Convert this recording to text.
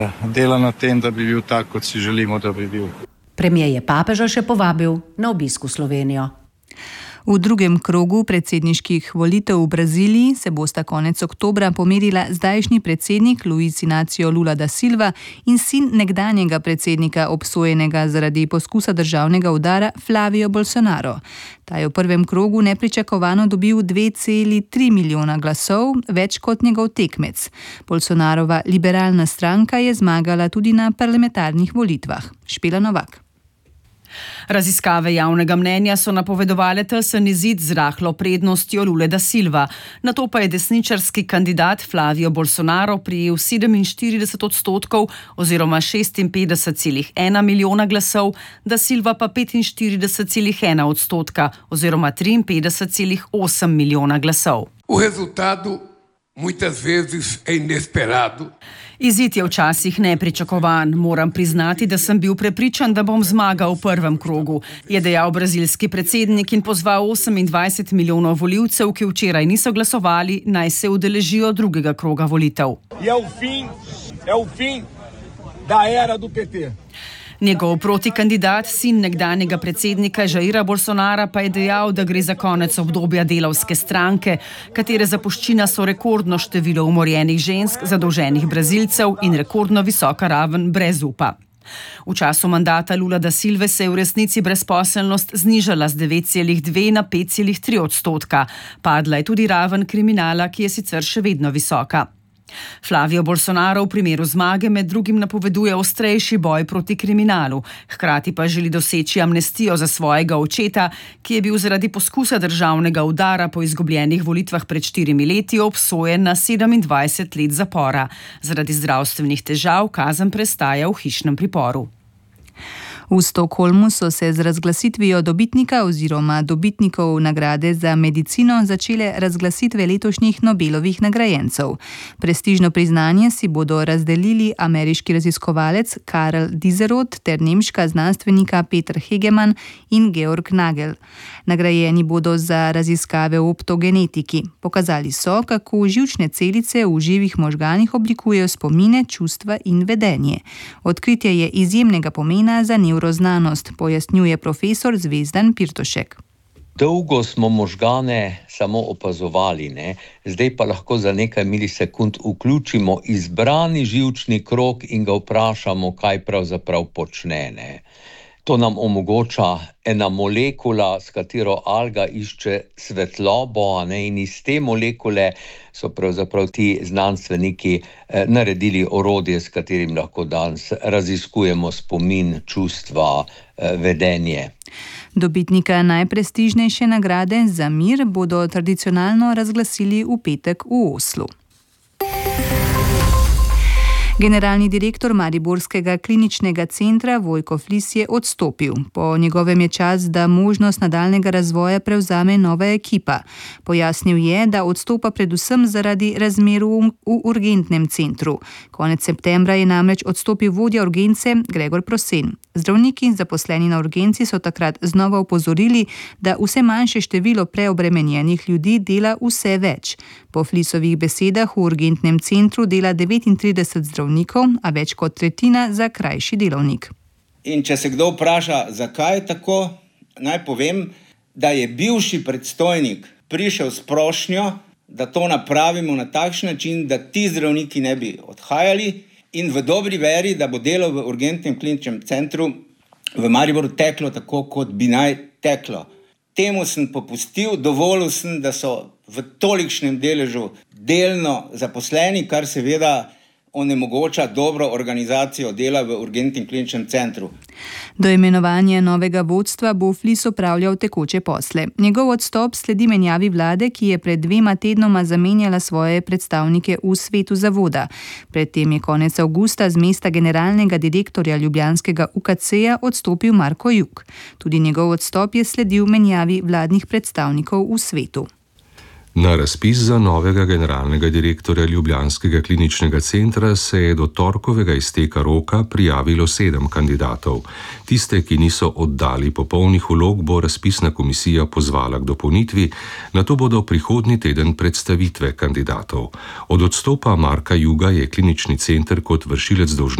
Dela na tem, da bi bil tak, kot si želimo, da bi bil. Premier je papeža še povabil na obisk v Slovenijo. V drugem krogu predsedniških volitev v Braziliji se bosta konec oktobra pomerila zdajšnji predsednik Luiz Inácio Lula da Silva in sin nekdanjega predsednika obsojenega zaradi poskusa državnega udara Flavio Bolsonaro. Ta je v prvem krogu nepričakovano dobil 2,3 milijona glasov, več kot njegov tekmec. Bolsonarova liberalna stranka je zmagala tudi na parlamentarnih volitvah. Špela Novak. Raziskave javnega mnenja so napovedovale tesen izid z rahlo prednostjo Lule da Silva. Nato pa je desničarski kandidat Flavio Bolsonaro prijel 47% oziroma 56,1 milijona glasov, da Silva pa 45,1% oziroma 53,8 milijona glasov. O resultado muitas vezes é inesperado. Izid je včasih nepričakovan. Moram priznati, da sem bil prepričan, da bom zmagal v prvem krogu, je dejal brazilski predsednik in pozval 28 milijonov volivcev, ki včeraj niso glasovali, naj se udeležijo drugega kroga volitev. Je o fim da era do PT. Njegov protikandidat, sin nekdanjega predsednika Jaira Bolsonara, pa je dejal, da gre za konec obdobja delavske stranke, katere zapuščina so rekordno število umorjenih žensk, zadolženih Brazilcev in rekordno visoka raven brezupa. V času mandata Lula da Silve se je v resnici brezposelnost znižala z 9,2 na 5,3%. Padla je tudi raven kriminala, ki je sicer še vedno visoka. Flavio Bolsonaro v primeru zmage med drugim napoveduje ostrejši boj proti kriminalu, hkrati pa želi doseči amnestijo za svojega očeta, ki je bil zaradi poskusa državnega udara po izgubljenih volitvah pred 4 leti obsojen na 27 let zapora. Zaradi zdravstvenih težav kazen prestaja v hišnem priporu. V Stockholmu so se z razglasitvijo dobitnika oziroma dobitnikov nagrade za medicino začele razglasitve letošnjih Nobelovih nagrajencev. Prestižno priznanje si bodo razdelili ameriški raziskovalec Karl Diderot ter nemška znanstvenika Peter Hegemann in Georg Nagel. Nagrajeni bodo za raziskave v optogenetiki. Pokazali so, kako živčne celice v živih možganih oblikujejo spomine, čustva in vedenje. Odkritje je izjemnega pomena za nevroznanost, pojasnjuje profesor Zvezdan Pirtošek. Dolgo smo možgane samo opazovali, ne? Zdaj pa lahko za nekaj milisekund vključimo izbrani živčni krog in ga vprašamo, kaj pravzaprav počne. Ne? To nam omogoča ena molekula, s katero alga išče svetlobo, ne? In iz te molekule so pravzaprav ti znanstveniki naredili orodje, s katerim lahko danes raziskujemo spomin, čustva, vedenje. Dobitnika najprestižnejše nagrade za mir bodo tradicionalno razglasili v petek v Oslu. Generalni direktor mariborskega kliničnega centra Vojko Flis je odstopil. Po njegovem je čas, da možnost nadaljnega razvoja prevzame nova ekipa. Pojasnil je, da odstopa predvsem zaradi razmer v urgentnem centru. Konec septembra je namreč odstopil vodja urgence Gregor Prosen. Zdravniki zaposleni na urgenci so takrat znova opozorili, da vse manjše število preobremenjenih ljudi dela vse več. Po Flisovih besedah v urgentnem centru dela 39 zdravnikov, a več kot tretjina za krajši delovnik. In če se kdo vpraša, zakaj je tako, naj povem, da je bivši predstojnik prišel s prošnjo, da to napravimo na takšen način, da ti zdravniki ne bi odhajali in v dobri veri, da bo delo v urgentnem kliničnem centru v Mariboru teklo tako, kot bi naj teklo. Temu sem popustil, dovolil sem, da so v tolikšnem deležu delno zaposleni, kar seveda onemogoča dobro organizacijo dela v urgentnem kliničnem centru. Do imenovanja novega vodstva bo Flis opravljal tekoče posle. Njegov odstop sledi menjavi vlade, ki je pred 2 tednoma zamenjala svoje predstavnike v svetu zavoda. Predtem je konec avgusta z mesta generalnega direktorja ljubljanskega UKC-ja odstopil Marko Juk. Tudi njegov odstop je sledil menjavi vladnih predstavnikov v svetu. Na razpis za novega generalnega direktorja ljubljanskega kliničnega centra se je do torkovega izteka roka prijavilo 7 kandidatov. Tiste, ki niso oddali popolnih vlog, bo razpisna komisija pozvala k dopolnitvi, nato bodo prihodnji teden predstavitve kandidatov. Od odstopa Marka Juga je klinični center kot vršilec dolžnosti